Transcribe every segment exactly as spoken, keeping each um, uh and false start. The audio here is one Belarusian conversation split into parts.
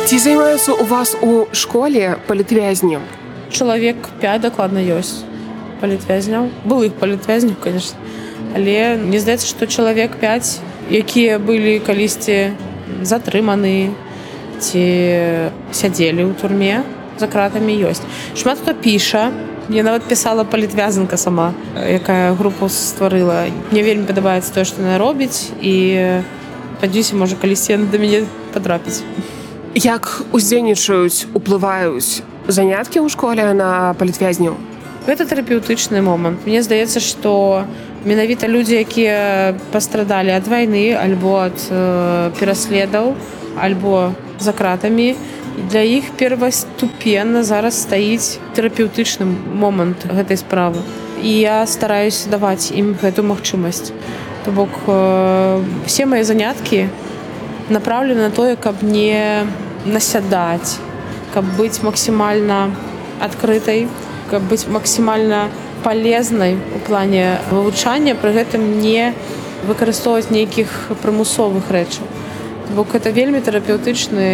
Ці займаюцца у вас у школе палітвязні? Чалавек пяць дакладна ёсць палітвязняў. Былых палітвязняў, конечно. Але мне здаецца, што чалавек пяць, якія былі калісьці затрыманы ці сядзелі ў турме за кратамі, ёсць. Шмат хто піша. Я нават пісала палітвязанка сама, якая групу стварыла. Мне вельмі падабаецца тое, што яна робіць, і спадзяюся, можа, калісьці яна да мяне патрапіць. Як уздзейнічаюць, уплываюць заняткі ў школе на палітвязняў? Гэта тэрапеўтычны момант. Мне здаецца, што менавіта людзі, якія пастрадалі ад вайны альбо ад э, пераследаў, альбо за кратамі, для іх перваступенна зараз стаіць тэрапеўтычны момант гэтай справы. І я стараюсь даваць ім гэту магчымасць. То бок э, все мои заняткі направлены на тое, каб не насядаць, каб быць максімальна адкрытай, каб быць максімальна палезнай у плане вывучання, пры гэтым не выкарыстоўваць нейкіх прымусовых рэчаў. Бок гэта вельмі тэрапеўтычны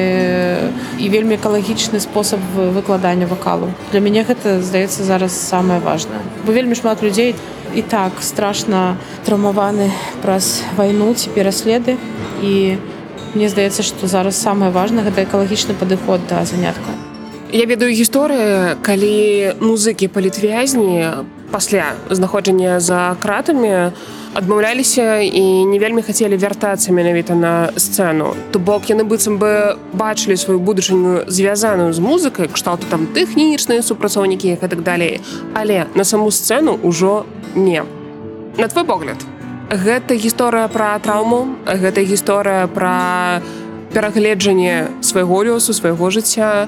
і вельмі экалагічны спосаб выкладання вакалу. Для мяне гэта, здаецца, зараз самае важнае. Бо вельмі шмат людзей і так страшна траўмаваны праз вайну ці пераследы. І мне здаецца, што зараз самае важнае гэта экалагічны падыход да заняткаў. Я ведаю гісторыі, калі музыкі палітвязні пасля знаходжання за кратамі адмаўляліся і не вельмі хацелі вяртацца менавіта на сцэну. То бок яны быццам бы бачылі сваю будучыню звязаную з музыкай, кшталту там тэхнічныя супрацоўнікі і так далей. Але на саму сцэну ўжо не. На твой погляд, гэта гісторыя пра траўму, гэта гісторыя пра перагледжанне свайго лёсу, свайго жыцця.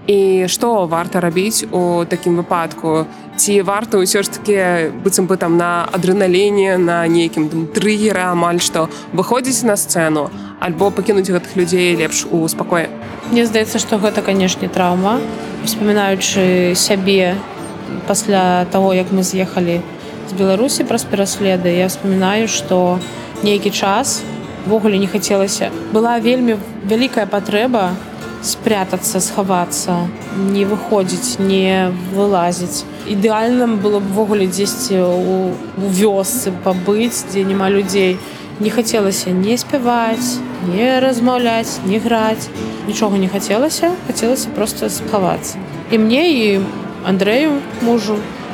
І што варта рабіць у такім выпадку? Ці варта ўсё ж такі быццам бы там на адрэналіне, на нейкім там трыгеры амаль што выходзіць на сцэну, альбо пакінуць гэтых людзей лепш у спакоі? Мне здаецца, што гэта, канешне, траўма. Успамінаючы сябе пасля таго, як мы з'ехалі з Беларусі праз пераследы, я успамінаю, што нейкі час увогуле не хацелася. Была вельмі вялікая патрэба спрятацца, схавацца, не выходзіць, не вылазіць. Ідэальным было б увогуле дзесьці у, у вёсцы пабыць, дзе няма людзей. Не хацелася не спяваць, не размаўляць, не граць. Нічога не хацелася, хацелася проста схавацца. І мне, і Андрэю, мужу.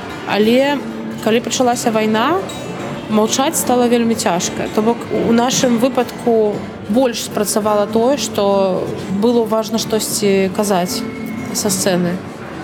Але калі пачалася вайна, маўчаць стала вельмі цяжка. То бок у нашым выпадку больш спрацавала тое, што было важна штосьці казаць са сцэны,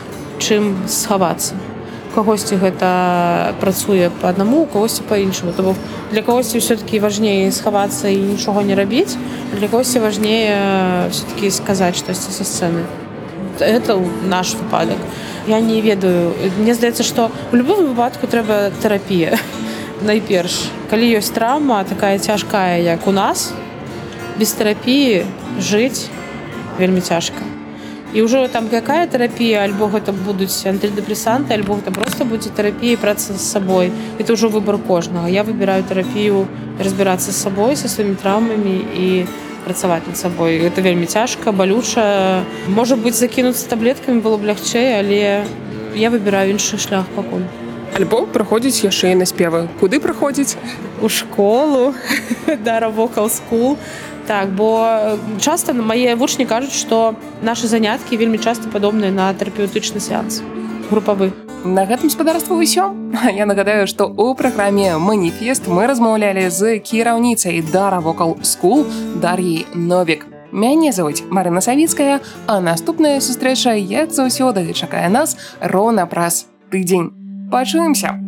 чым схавацца. У кагосьці гэта працуе па аднаму, у кагосьці па-іншаму. То бок для кагосьці ўсё-такі важней схавацца і нічога не рабіць, а для кагосьці важней ўсё-такі сказаць штосьці са сцэны. Гэта наш выпадак. Я не ведаю. Мне здаецца, што ў любым выпадку трэба тэрапія. Найперш, калі ёсць траўма такая цяжкая, як у нас, без тэрапіі жыць вельмі цяжка. І ўжо там якая тэрапія, альбо гэта будуць антыдэпрэсанты, альбо гэта проста будзе тэрапія і праца з сабой. Гэта ўжо выбар кожнага. Я выбіраю тэрапію, разбірацца з сабой, са сваімі траўмамі і працаваць над сабой. Гэта вельмі цяжка, балюча. Можа быць, закінуцца таблеткамі было б лягчэй, але я выбіраю іншы шлях пакуль. Альбо праходзіць яшчэ і на спевы. Куды праходзіць? У школу, Dara Vocal School. Так, бо часта мае вучні кажуць, што нашы заняткі вельмі часта падобныя на тэрапеўтычны сеанс групавы. На гэтым спадарства ўсё. Я нагадаю, што ў праграме «Маніфест» мы размаўлялі з кіраўніцай Dara Vocal School Дар'яй Новік. Мяне завуць Марына Савіцкая, а наступная сустрэча, як заўсёды, чакае нас роўна праз тыдзень. Пачуемся!